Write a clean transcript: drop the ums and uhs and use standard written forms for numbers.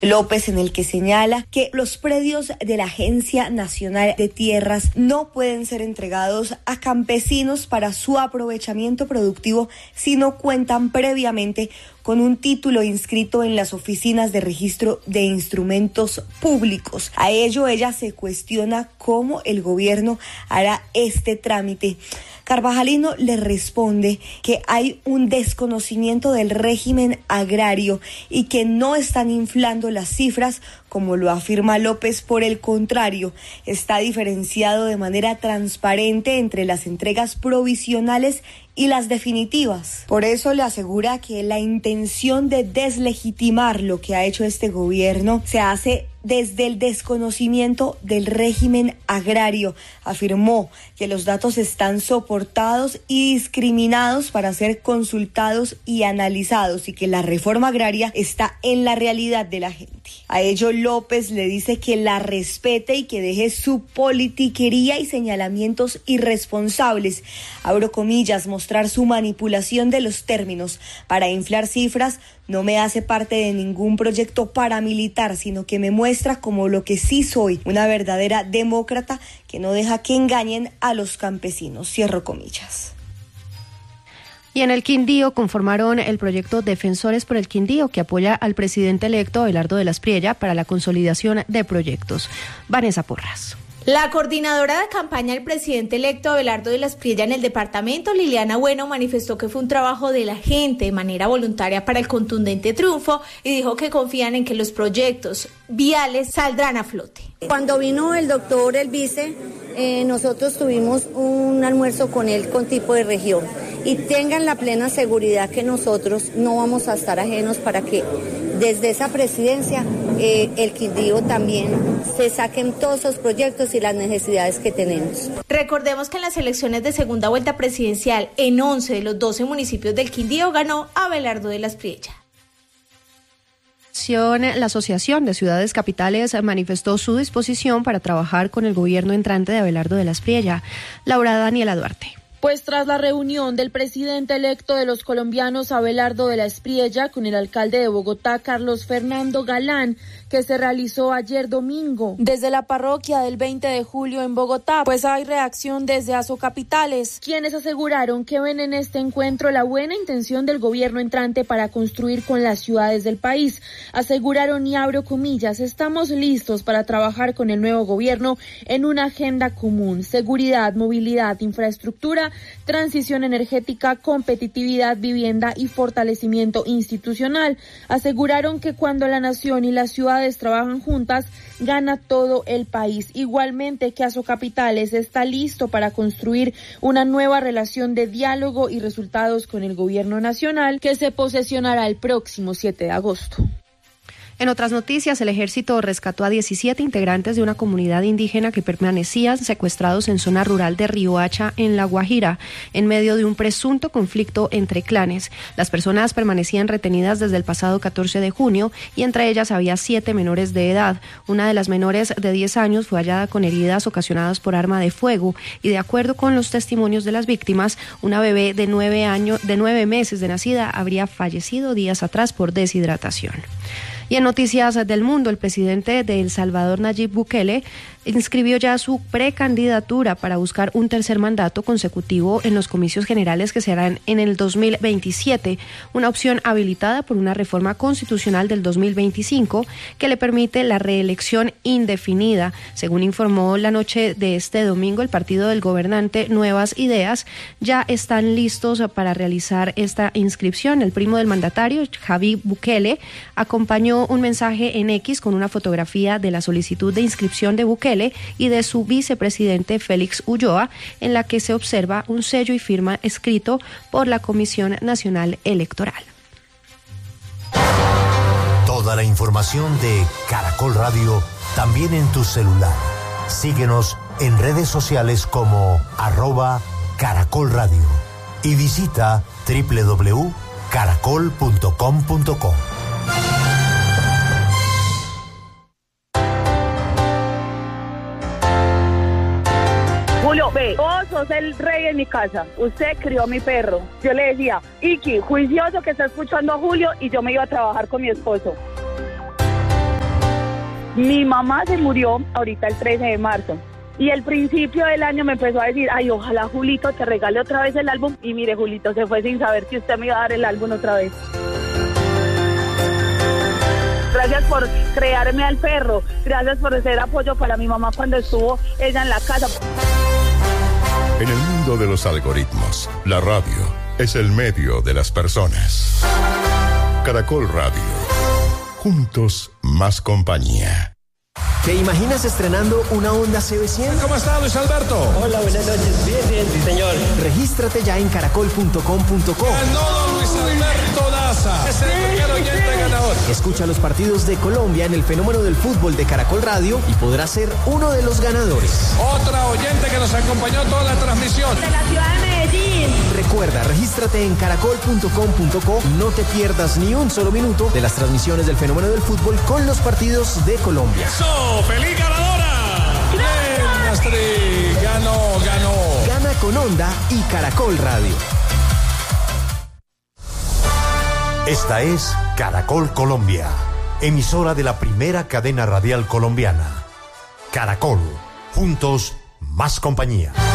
López, en el que señala que los predios de la Agencia Nacional de Tierras no pueden ser entregados a campesinos para su aprovechamiento productivo si no cuentan previamente con un título inscrito en las oficinas de registro de instrumentos públicos. A ello, ella se cuestiona cómo el gobierno hará este trámite. Carvajalino le responde que hay un desconocimiento del régimen agrario y que no están inflando las cifras, como lo afirma López. Por el contrario, está diferenciado de manera transparente entre las entregas provisionales y las definitivas. Por eso le asegura que la intención de deslegitimar lo que ha hecho este gobierno se hace desde el desconocimiento del régimen agrario. Afirmó que los datos están soportados y discriminados para ser consultados y analizados y que la reforma agraria está en la realidad de la gente. A ello, López le dice que la respete y que deje su politiquería y señalamientos irresponsables. Abro comillas, mostrar su manipulación de los términos para inflar cifras no me hace parte de ningún proyecto paramilitar, sino que me muestra como lo que sí soy, una verdadera demócrata que no deja que engañen a los campesinos. Cierro comillas. Y en el Quindío conformaron el proyecto Defensores por el Quindío, que apoya al presidente electo Abelardo de la Espriella para la consolidación de proyectos. Vanessa Porras. La coordinadora de campaña del presidente electo Abelardo de la Espriella en el departamento, Liliana Bueno, manifestó que fue un trabajo de la gente de manera voluntaria para el contundente triunfo y dijo que confían en que los proyectos viales saldrán a flote. Cuando vino el doctor, el vice, nosotros tuvimos un almuerzo con él con tipo de región y tengan la plena seguridad que nosotros no vamos a estar ajenos para que desde esa presidencia el Quindío también se saquen todos esos proyectos y las necesidades que tenemos. Recordemos que en las elecciones de segunda vuelta presidencial en 11 de los 12 municipios del Quindío ganó Abelardo de la Espriella. La Asociación de Ciudades Capitales manifestó su disposición para trabajar con el gobierno entrante de Abelardo de la Espriella. Laura Daniela Duarte. Pues tras la reunión del presidente electo de los colombianos, Abelardo de la Espriella, con el alcalde de Bogotá, Carlos Fernando Galán, que se realizó ayer domingo desde la parroquia del 20 de julio en Bogotá, pues hay reacción desde Asocapitales, quienes aseguraron que ven en este encuentro la buena intención del gobierno entrante para construir con las ciudades del país. Aseguraron, y abro comillas, estamos listos para trabajar con el nuevo gobierno en una agenda común: seguridad, movilidad, infraestructura, transición energética, competitividad, vivienda y fortalecimiento institucional. Aseguraron que cuando la nación y las ciudades trabajan juntas, gana todo el país. Igualmente que Asocapitales está listo para construir una nueva relación de diálogo y resultados con el gobierno nacional, que se posesionará el próximo 7 de agosto. En otras noticias, el ejército rescató a 17 integrantes de una comunidad indígena que permanecían secuestrados en zona rural de Riohacha, en La Guajira, en medio de un presunto conflicto entre clanes. Las personas permanecían retenidas desde el pasado 14 de junio y entre ellas había 7 menores de edad. Una de las menores, de 10 años, fue hallada con heridas ocasionadas por arma de fuego y, de acuerdo con los testimonios de las víctimas, una bebé de 9 meses de nacida habría fallecido días atrás por deshidratación. Y en noticias del mundo, el presidente de El Salvador, Nayib Bukele, inscribió ya su precandidatura para buscar un tercer mandato consecutivo en los comicios generales que se harán en el 2027, una opción habilitada por una reforma constitucional del 2025 que le permite la reelección indefinida. Según informó la noche de este domingo el partido del gobernante Nuevas Ideas, ya están listos para realizar esta inscripción. El primo del mandatario, Javi Bukele, acompañó un mensaje en X con una fotografía de la solicitud de inscripción de Bukele y de su vicepresidente Félix Ulloa, en la que se observa un sello y firma escrito por la Comisión Nacional Electoral. Toda la información de Caracol Radio también en tu celular. Síguenos en redes sociales como @Caracol Radio y visita www.caracol.com.co. Julio, ve, vos sos el rey en mi casa, usted crió a mi perro. Yo le decía, Iki, juicioso que está escuchando a Julio, y yo me iba a trabajar con mi esposo. Mi mamá se murió ahorita el 13 de marzo. Y el principio del año me empezó a decir, ay, ojalá Julito te regale otra vez el álbum. Y mire, Julito se fue sin saber que usted me iba a dar el álbum otra vez. Gracias por crearme al perro. Gracias por ser apoyo para mi mamá cuando estuvo ella en la casa. En el mundo de los algoritmos, la radio es el medio de las personas. Caracol Radio. Juntos, más compañía. ¿Te imaginas estrenando una Honda CB100? ¿Cómo está, Luis Alberto? Hola, buenas noches. Bien, sí, señor. Regístrate ya en caracol.com.co. Ganó Luis Alberto Daza. Es el primer oyente ganador. Escucha los partidos de Colombia en el fenómeno del fútbol de Caracol Radio y podrás ser uno de los ganadores. Otra oyente que nos acompañó toda la transmisión. De la ciudad de Medellín. Recuerda, regístrate en caracol.com.co. No te pierdas ni un solo minuto de las transmisiones del fenómeno del fútbol con los partidos de Colombia. ¡Feliz ganadora! ¡Bien, Astrid! Ganó. Gana con Honda y Caracol Radio. Esta es Caracol Colombia, emisora de la primera cadena radial colombiana. Caracol, juntos, más compañía.